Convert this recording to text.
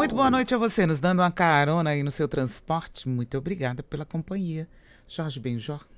Muito boa noite a você, nos dando uma carona aí no seu transporte. Muito obrigada pela companhia. Jorge Benjor.